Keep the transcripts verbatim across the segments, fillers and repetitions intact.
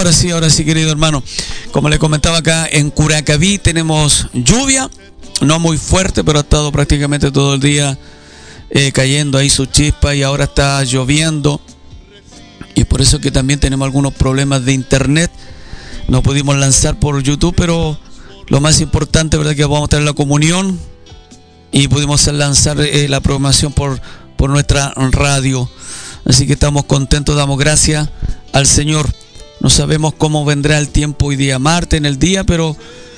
Ahora sí, ahora sí, querido hermano. Como le comentaba, acá en Curacaví tenemos lluvia, no muy fuerte, pero ha estado prácticamente todo el día eh, cayendo ahí su chispa y ahora está lloviendo. Y por eso que también tenemos algunos problemas de internet. No pudimos lanzar por YouTube, pero lo más importante, ¿verdad?, que vamos a tener la comunión y pudimos lanzar eh, la programación por, por nuestra radio. Así que estamos contentos, damos gracias al Señor. No sabemos cómo vendrá el tiempo hoy día, martes en el día, pero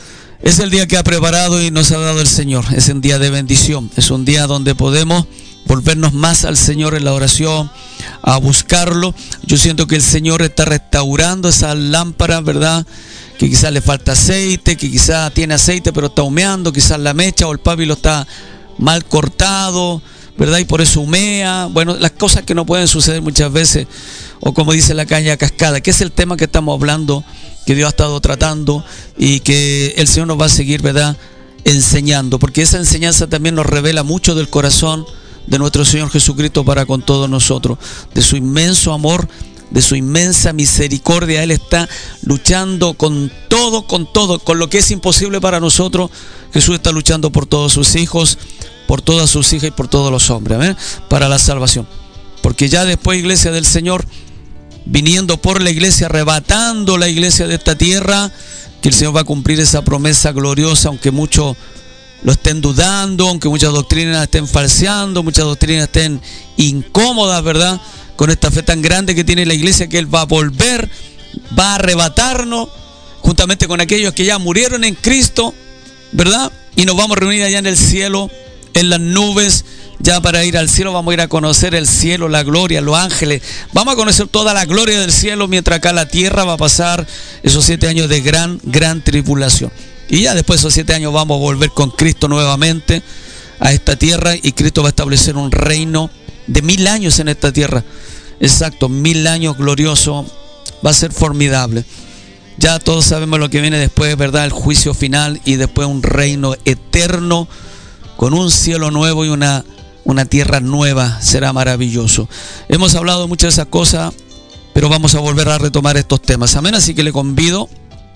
es el día que ha preparado y nos ha dado el Señor. Es un día de bendición, es un día donde podemos volvernos más al Señor en la oración, a buscarlo. Yo siento que el Señor está restaurando esas lámparas, ¿verdad?, que quizás le falta aceite, que quizás tiene aceite pero está humeando, quizás la mecha o el pábilo está mal cortado, ¿verdad?, y por eso humea. Bueno, las cosas que no pueden suceder muchas veces, o como dice la caña cascada, que es el tema que estamos hablando, que Dios ha estado tratando y que el Señor nos va a seguir, ¿verdad?, enseñando, porque esa enseñanza también nos revela mucho del corazón de nuestro Señor Jesucristo para con todos nosotros, de su inmenso amor, de su inmensa misericordia. Él está luchando con todo, con todo, con lo que es imposible para nosotros. Jesús está luchando por todos sus hijos, por todas sus hijas y por todos los hombres, ¿eh?, para la salvación. Porque ya después, iglesia del Señor, viniendo por la iglesia, arrebatando la iglesia de esta tierra, que el Señor va a cumplir esa promesa gloriosa, aunque muchos lo estén dudando, aunque muchas doctrinas estén falseando, muchas doctrinas estén incómodas, ¿verdad?, con esta fe tan grande que tiene la iglesia, que Él va a volver, va a arrebatarnos, juntamente con aquellos que ya murieron en Cristo, ¿verdad?, y nos vamos a reunir allá en el cielo, en las nubes. Ya para ir al cielo vamos a ir a conocer el cielo, la gloria, los ángeles. Vamos a conocer toda la gloria del cielo, mientras acá la tierra va a pasar esos siete años de gran, gran tribulación. Y ya después de esos siete años vamos a volver con Cristo nuevamente a esta tierra, y Cristo va a establecer un reino de mil años en esta tierra. Exacto, mil años glorioso. Va a ser formidable. Ya todos sabemos lo que viene después, ¿verdad?, el juicio final, y después un reino eterno con un cielo nuevo y una Una tierra nueva. Será maravilloso. Hemos hablado muchas de esas cosas, pero vamos a volver a retomar estos temas. Amén. Así que le convido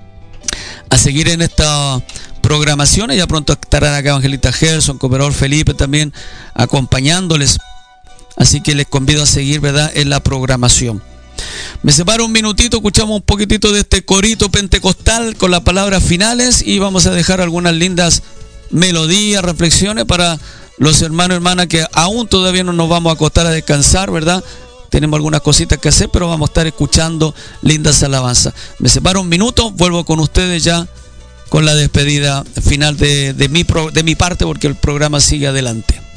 a seguir en esta programación. Ya pronto estarán acá Evangelista Gerson, Cooperador Felipe también acompañándoles. Así que les convido a seguir, ¿verdad?, en la programación. Me separo un minutito, escuchamos un poquitito de este corito pentecostal con las palabras finales, y vamos a dejar algunas lindas melodías, reflexiones para los hermanos y hermanas que aún todavía no nos vamos a acostar a descansar, ¿verdad? Tenemos algunas cositas que hacer, pero vamos a estar escuchando lindas alabanzas. Me separo un minuto, vuelvo con ustedes ya con la despedida final de, de, mi, pro, de mi parte, porque el programa sigue adelante.